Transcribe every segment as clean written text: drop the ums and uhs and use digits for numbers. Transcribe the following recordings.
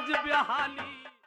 आज बेहाली।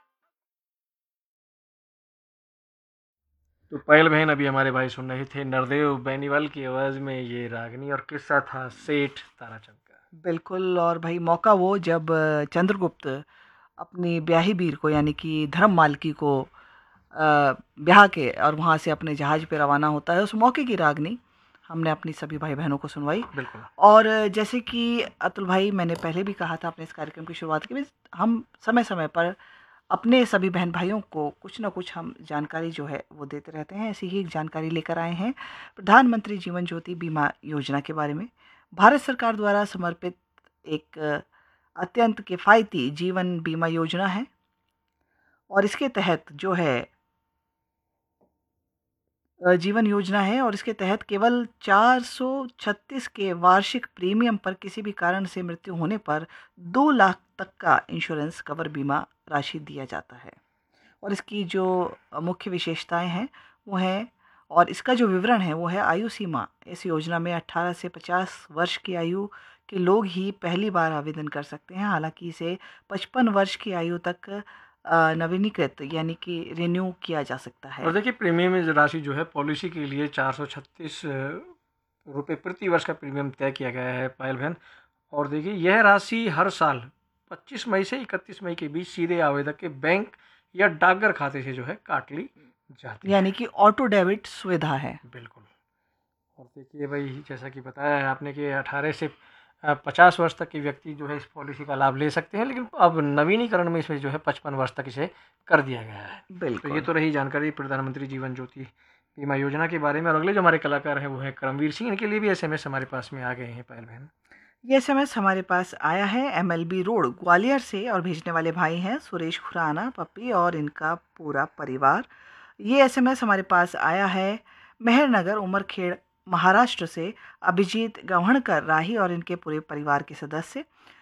तो पायल बहन, अभी हमारे भाई सुन रहे थे नरदेव बेनीवाल की आवाज़ में ये रागनी, और किस्सा था सेठ ताराचंद का। बिल्कुल। और भाई मौका वो जब चंद्रगुप्त अपनी ब्याही बीर को यानी कि धर्म मालकी को ब्याह के और वहाँ से अपने जहाज पे रवाना होता है, उस मौके की रागनी हमने अपनी सभी भाई बहनों को सुनवाई। बिल्कुल। और जैसे कि अतुल भाई, मैंने पहले भी कहा था अपने इस कार्यक्रम की शुरुआत के भी, हम समय समय पर अपने सभी बहन भाइयों को कुछ ना कुछ हम जानकारी जो है वो देते रहते हैं। ऐसी ही एक जानकारी लेकर आए हैं प्रधानमंत्री जीवन ज्योति बीमा योजना के बारे में। भारत सरकार द्वारा समर्पित एक अत्यंत किफ़ायती जीवन बीमा योजना है, और इसके तहत जो है जीवन योजना है, और इसके तहत केवल 436 के वार्षिक प्रीमियम पर किसी भी कारण से मृत्यु होने पर 2 लाख तक का इंश्योरेंस कवर बीमा राशि दिया जाता है। और इसकी जो मुख्य विशेषताएं हैं वो हैं, और इसका जो विवरण है वो है आयु सीमा। इस योजना में 18 से 50 वर्ष की आयु के लोग ही पहली बार आवेदन कर सकते हैं। हालांकि इसे 55 वर्ष की आयु तक नवीनीकृत यानी कि रिन्यू किया जा सकता है। और देखिए, प्रीमियम राशि जो है पॉलिसी के लिए 436 रुपये प्रति वर्ष का प्रीमियम तय किया गया है पायल बहन। और देखिए, यह राशि हर साल 25 मई से 31 मई के बीच सीधे आवेदक के बैंक या डाकघर खाते से जो है काट ली जाती है, यानी कि ऑटो डेबिट सुविधा है। बिल्कुल। और देखिए भाई, जैसा कि बताया है आपने कि 18 से 50 वर्ष तक के व्यक्ति जो है इस पॉलिसी का लाभ ले सकते हैं, लेकिन अब नवीनीकरण में इसमें जो है 55 वर्ष तक इसे कर दिया गया है। बिल्कुल। तो ये तो रही जानकारी प्रधानमंत्री जीवन ज्योति बीमा योजना के बारे में। और अगले जो हमारे कलाकार हैं वो है करमवीर सिंह। इनके लिए भी SMS हमारे पास में आ गए हैं पायल बहन। ये SMS हमारे पास आया है MLB रोड ग्वालियर से, और भेजने वाले भाई हैं सुरेश खुराना, पप्पी और इनका पूरा परिवार। ये SMS हमारे पास आया है मेहरनगर उमरखेड़ महाराष्ट्र से, अभिजीत गवहणकर राही और इनके पूरे परिवार के सदस्य।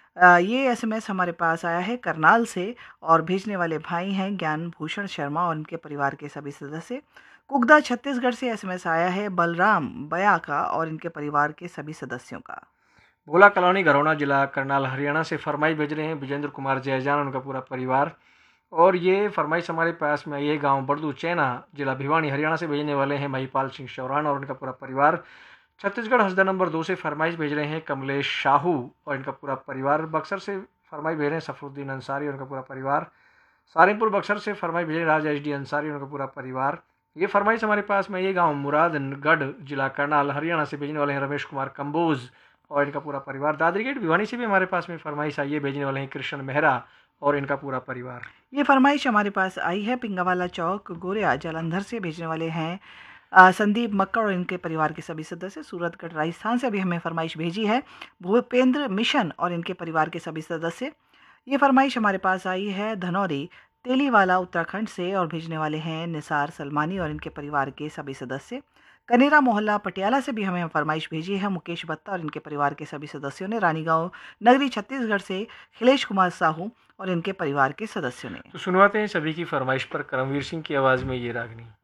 ये SMS हमारे पास आया है करनाल से, और भेजने वाले भाई हैं ज्ञान भूषण शर्मा और इनके परिवार के सभी सदस्य। कुगदा छत्तीसगढ़ से SMS आया है बलराम बया का और इनके परिवार के सभी सदस्यों का। भोला कॉलोनी घरौना जिला करनाल हरियाणा से फरमाइश भेज रहे हैं विजेंद्र कुमार जयजान और उनका पूरा परिवार। और ये फरमाइश हमारे पास में आई है गाँव बड़दू चैना जिला भिवानी हरियाणा से भेजने वाले हैं महिपाल सिंह चौरान और उनका पूरा परिवार। छत्तीसगढ़ हसदा नंबर 2 से फरमाइश भेज रहे हैं कमलेश शाहू और इनका पूरा परिवार। बक्सर से फरमाइश भेज रहे हैं सफरुद्दीन अंसारी और उनका पूरा परिवार। सारंगपुर बक्सर से फरमाइश भेज रहे हैं राज HD अंसारी और उनका पूरा परिवार। ये फरमाइश हमारे पास में ये गाँव मुरादगढ़ जिला करनाल हरियाणा से भेजने वाले हैं रमेश कुमार कंबोज और इनका पूरा परिवार। दादरी गेट भिवानी से भी हमारे पास में फरमाइश आई है, भेजने वाले हैं कृष्ण मेहरा और इनका पूरा परिवार। ये फरमाइश हमारे पास आई है पिंगावाला चौक गोरिया जालंधर से, भेजने वाले हैं संदीप मक्कड़ और इनके परिवार के सभी सदस्य। सूरतगढ़ राजस्थान से भी हमें फरमाइश भेजी है भूपेंद्र मिशन और इनके परिवार के सभी सदस्य। ये फरमाइश हमारे पास आई है धनौरी तेलीवाला उत्तराखंड से, और भेजने वाले हैं निसार सलमानी और इनके परिवार के सभी सदस्य। कनेरा मोहल्ला पटियाला से भी हमें फरमाइश भेजी है मुकेश बत्ता और इनके परिवार के सभी सदस्यों ने। रानीगांव नगरी छत्तीसगढ़ से खिलेश कुमार साहू और इनके परिवार के सदस्यों ने। तो सुनवाते हैं सभी की फरमाइश पर करमवीर सिंह की आवाज़ में ये रागनी।